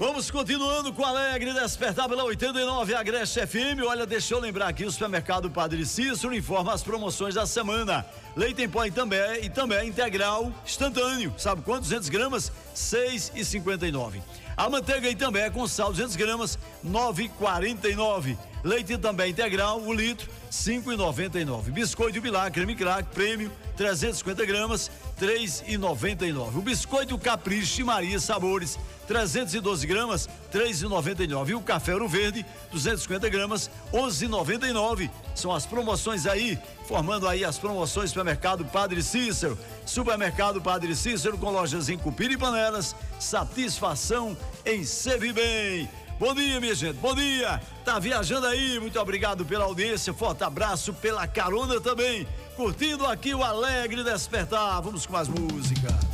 Vamos continuando com Alegre Despertar pela 89 Agreste FM. Olha, deixa eu lembrar aqui, o supermercado Padre Cícero informa as promoções da semana. Leite em pó e também integral instantâneo. Sabe quanto? 200 gramas, 6,59. A manteiga e também com sal 200 gramas, 9,49. Leite também integral, 1 litro, 5,99. Biscoito Bilar, creme crack, prêmio, 350 gramas, 3,99. O biscoito Capricho Maria Sabores, 312 gramas, 3,99. E o café Ouro Verde, 250 gramas, 11,99. São as promoções aí, formando aí as promoções do supermercado Padre Cícero. Supermercado Padre Cícero com lojas em Cupira e Panelas, satisfação em Servir Bem. Bom dia, minha gente, bom dia. Tá viajando aí, muito obrigado pela audiência, forte abraço pela carona também. Curtindo aqui o Alegre Despertar. Vamos com mais música.